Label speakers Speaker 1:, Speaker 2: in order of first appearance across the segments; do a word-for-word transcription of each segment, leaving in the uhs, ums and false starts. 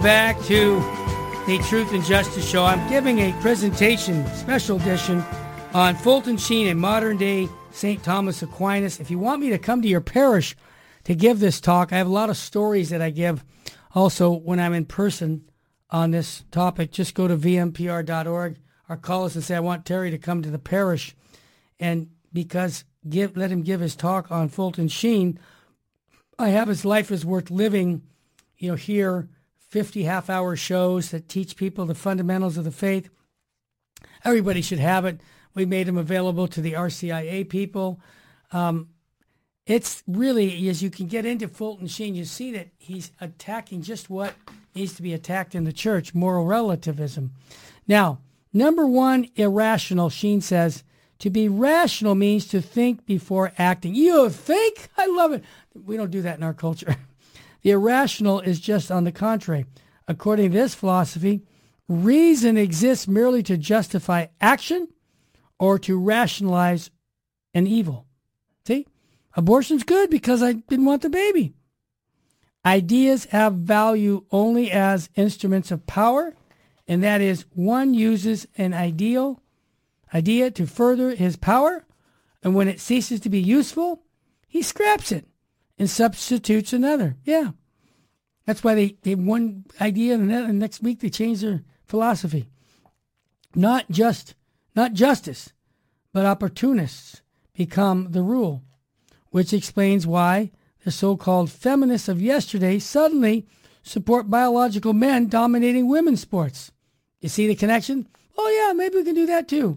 Speaker 1: Back to the Truth and Justice Show. I'm giving a presentation, special edition, on Fulton Sheen, a modern-day Saint Thomas Aquinas. If you want me to come to your parish to give this talk, I have a lot of stories that I give also when I'm in person on this topic. Just go to v m p r dot org or call us and say, I want Terry to come to the parish. And because give let him give his talk on Fulton Sheen, I have his Life is Worth Living, you know, here, fifty half-hour shows that teach people the fundamentals of the faith. Everybody should have it. We made them available to the R C I A people. Um, it's really, as you can get into Fulton Sheen, you see that he's attacking just what needs to be attacked in the church, moral relativism. Now, number one, irrational, Sheen says, to be rational means to think before acting. You think? I love it. We don't do that in our culture. The irrational is just on the contrary. According to this philosophy, reason exists merely to justify action or to rationalize an evil. See? Abortion's good because I didn't want the baby. Ideas have value only as instruments of power, and that is one uses an ideal idea to further his power, and when it ceases to be useful, he scraps it and substitutes another. Yeah. That's why they, they have one idea and then the next week they change their philosophy. Not just, not justice, but opportunists become the rule, which explains why the so-called feminists of yesterday suddenly support biological men dominating women's sports. You see the connection? Oh yeah, maybe we can do that too.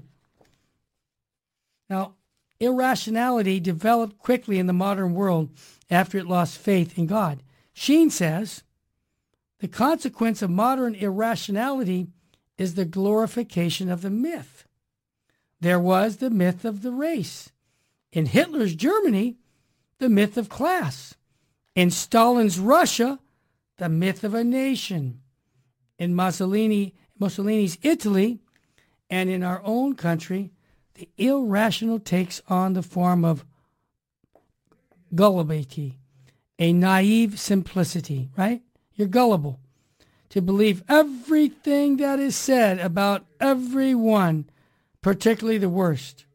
Speaker 1: Now, irrationality developed quickly in the modern world after it lost faith in God. Sheen says, the consequence of modern irrationality is the glorification of the myth. There was the myth of the race. In Hitler's Germany, the myth of class. In Stalin's Russia, the myth of a nation. In Mussolini, Mussolini's Italy, and in our own country, the irrational takes on the form of gullibility, a naive simplicity, right? You're gullible to believe everything that is said about everyone, particularly the worst.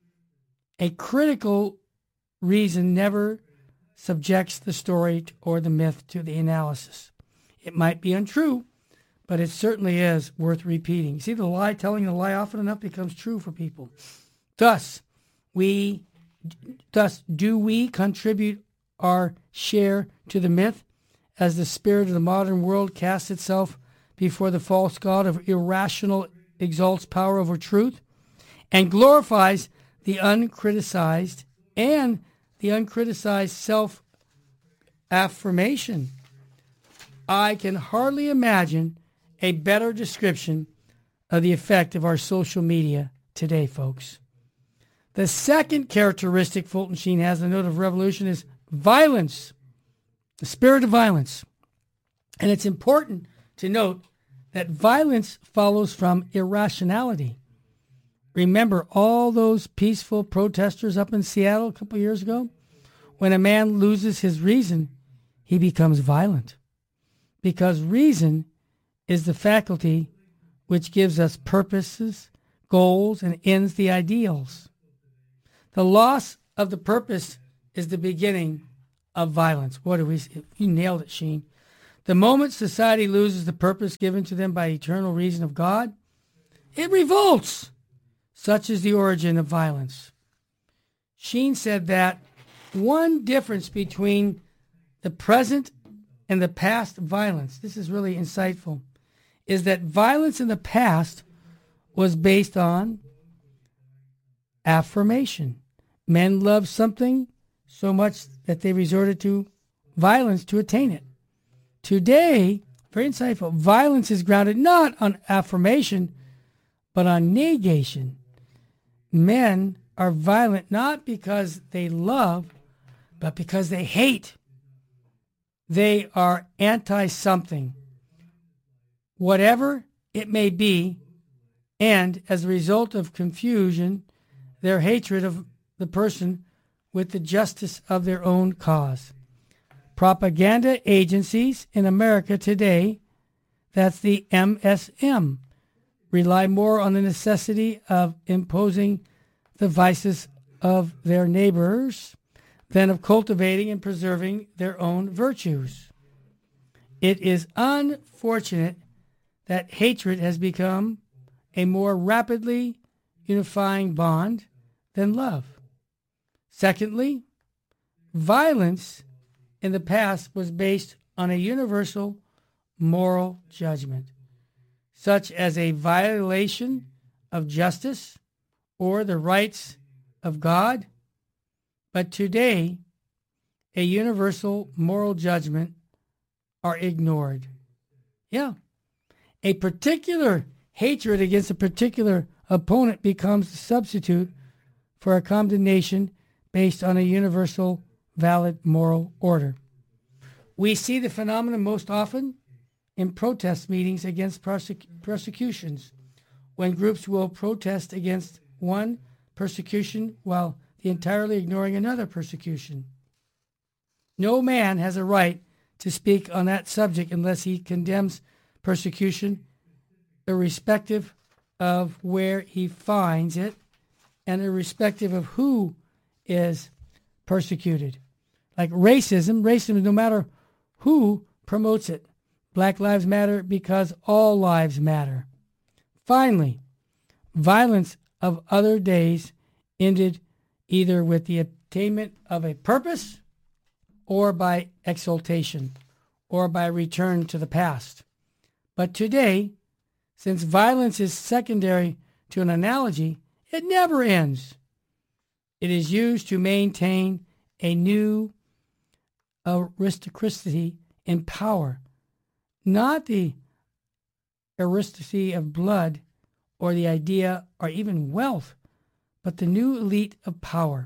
Speaker 1: A critical reason never subjects the story or the myth to the analysis. It might be untrue, but it certainly is worth repeating. You see, the lie, telling the lie often enough becomes true for people. Thus, we, thus do we contribute our share to the myth as the spirit of the modern world casts itself before the false god of irrational exalts power over truth and glorifies the uncriticized and the uncriticized self-affirmation. I can hardly imagine a better description of the effect of our social media today, folks. The second characteristic Fulton Sheen has, the note of revolution, is violence, the spirit of violence. And it's important to note that violence follows from irrationality. Remember all those peaceful protesters up in Seattle a couple of years ago? When a man loses his reason, he becomes violent. Because reason is the faculty which gives us purposes, goals, and ends the ideals. The loss of the purpose is the beginning of violence. What do we? You nailed it, Sheen. The moment society loses the purpose given to them by eternal reason of God, it revolts. Such is the origin of violence. Sheen said that one difference between the present and the past violence, this is really insightful, is that violence in the past was based on affirmation. Men loved something so much that they resorted to violence to attain it. Today, very insightful, violence is grounded not on affirmation, but on negation. Men are violent not because they love, but because they hate. They are anti-something, whatever it may be, and as a result of confusion, their hatred of the person with the justice of their own cause. Propaganda agencies in America today That's the M S M. Rely more on the necessity of imposing the vices of their neighbors than of cultivating and preserving their own virtues. It is unfortunate that hatred has become a more rapidly unifying bond than love. Secondly, violence in the past was based on a universal moral judgment, such as a violation of justice or the rights of God. But today, a universal moral judgment are ignored. Yeah. A particular hatred against a particular opponent becomes the substitute for a condemnation based on a universal valid moral order. We see the phenomenon most often in protest meetings against persec- persecutions, when groups will protest against one persecution while entirely ignoring another persecution. No man has a right to speak on that subject unless he condemns persecution, irrespective of where he finds it and irrespective of who is persecuted. Like racism, racism, no matter who promotes it. Black lives matter because all lives matter. Finally, violence of other days ended either with the attainment of a purpose or by exaltation or by return to the past. But today, since violence is secondary to an analogy, it never ends. It is used to maintain a new aristocracy in power, not the aristocracy of blood or the idea or even wealth, but the new elite of power.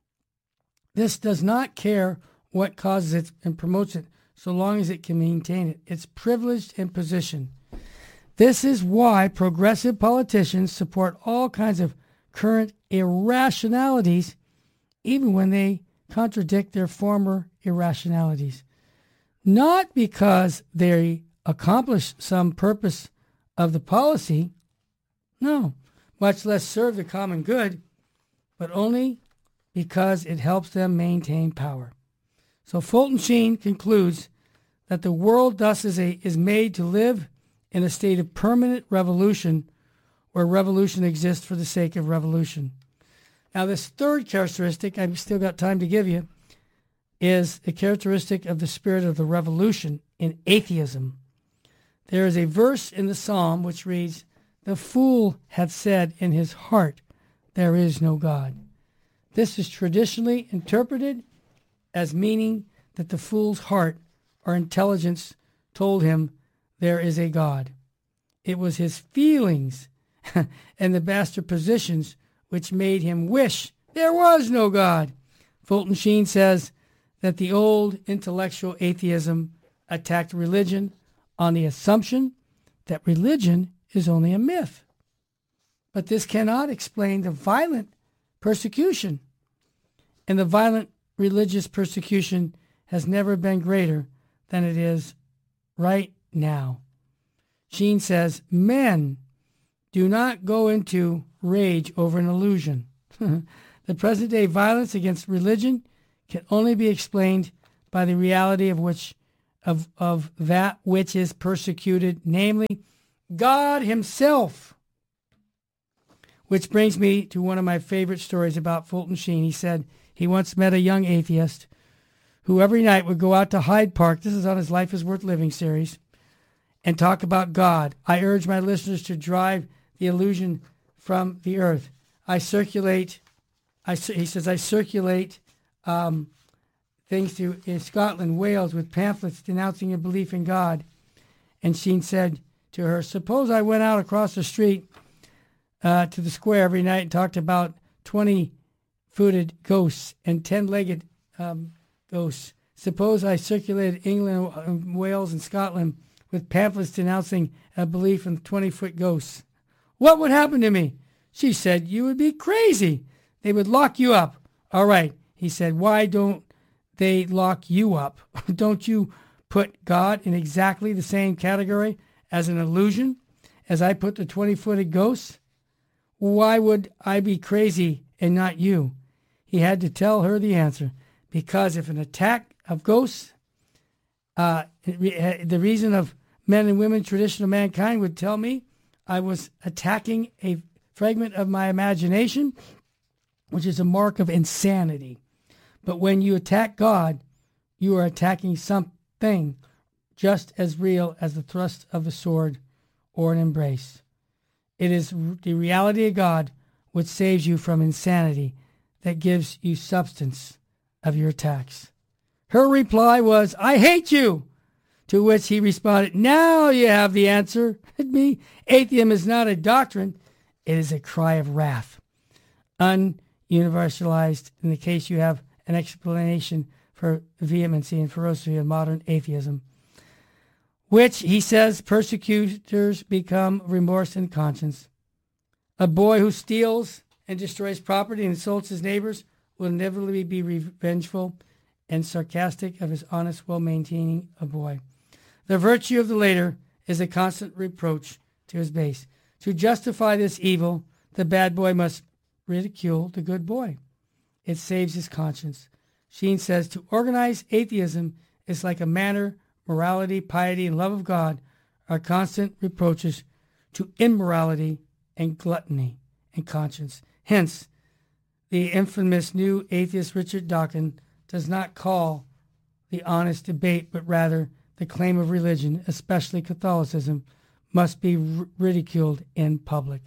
Speaker 1: This does not care what causes it and promotes it so long as it can maintain it. It's privileged in position. This is why progressive politicians support all kinds of current irrationalities, even when they contradict their former irrationalities. Not because they accomplish some purpose of the policy, no, much less serve the common good, but only because it helps them maintain power. So Fulton Sheen concludes that the world thus is, a, is made to live in a state of permanent revolution, where revolution exists for the sake of revolution. Now, this third characteristic, I've still got time to give you, is a characteristic of the spirit of the revolution in atheism. There is a verse in the Psalm which reads, "The fool hath said in his heart, there is no God." This is traditionally interpreted as meaning that the fool's heart or intelligence told him there is a God. It was his feelings and the bastard positions which made him wish there was no God. Fulton Sheen says that the old intellectual atheism attacked religion on the assumption that religion is only a myth. But this cannot explain the violent persecution. And the violent religious persecution has never been greater than it is right now. Sheen says, men do not go into rage over an illusion. The present-day violence against religion can only be explained by the reality of which of, of that which is persecuted, namely God himself. Which brings me to one of my favorite stories about Fulton Sheen. He said he once met a young atheist who every night would go out to Hyde Park, this is on his Life is Worth Living series, and talk about God. I urge my listeners to drive the illusion from the earth. I circulate, I, he says, I circulate um, things to in Scotland, Wales, with pamphlets denouncing your belief in God. And Sheen said to her, suppose I went out across the street uh, to the square every night and talked about twenty-footed ghosts and ten-legged um, ghosts. Suppose I circulated England, Wales, and Scotland with pamphlets denouncing a belief in twenty-foot ghosts. What would happen to me? She said, you would be crazy. They would lock you up. All right, he said, why don't they lock you up? Don't you put God in exactly the same category as an illusion, as I put the twenty-footed ghosts? Why would I be crazy and not you? He had to tell her the answer, because if an attack of ghosts, uh, the reason of men and women, traditional mankind, would tell me I was attacking a fragment of my imagination, which is a mark of insanity. But when you attack God, you are attacking something just as real as the thrust of a sword or an embrace. It is the reality of God which saves you from insanity, that gives you substance of your attacks. Her reply was, I hate you! To which he responded, now you have the answer. Me, atheism is not a doctrine, it is a cry of wrath. Ununiversalized, in the case you have an explanation for vehemency and ferocity of modern atheism, which, he says, persecutors become remorse and conscience. A boy who steals and destroys property and insults his neighbors will inevitably be revengeful and sarcastic of his honest, well-maintaining a boy. The virtue of the later is a constant reproach to his base. To justify this evil, the bad boy must ridicule the good boy. It saves his conscience. Sheen says, to organize atheism is like a manner, morality, piety, and love of God are constant reproaches to immorality and gluttony and conscience. Hence, the infamous new atheist Richard Dawkins does not call the honest debate, but rather the claim of religion, especially Catholicism, must be r- ridiculed in public.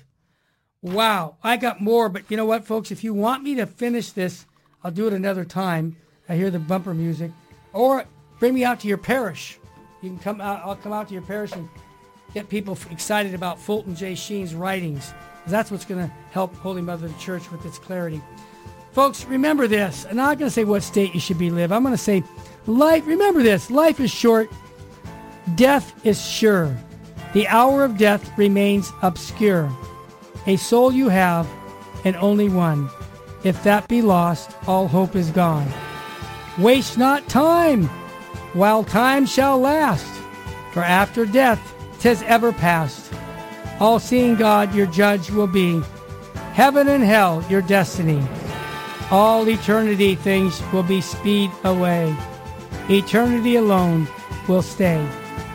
Speaker 1: Wow, I got more, but you know what, folks? If you want me to finish this, I'll do it another time. I hear the bumper music. Or bring me out to your parish. You can come out. I'll come out to your parish and get people excited about Fulton J. Sheen's writings. That's what's going to help Holy Mother the Church with its clarity. Folks, remember this. I'm not going to say what state you should be live. I'm going to say life. Remember this. Life is short. Death is sure. The hour of death remains obscure. A soul you have, and only one. If that be lost, all hope is gone. Waste not time, while time shall last. For after death, 'tis ever past. All-seeing God your judge will be. Heaven and hell your destiny. All eternity things will be speed away. Eternity alone will stay.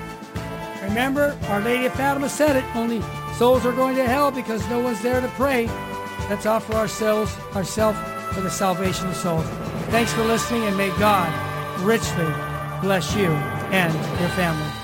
Speaker 1: Remember, Our Lady of Fatima said it, only souls are going to hell because no one's there to pray. Let's offer ourselves, ourselves for the salvation of souls. Thanks for listening, and may God richly bless you and your family.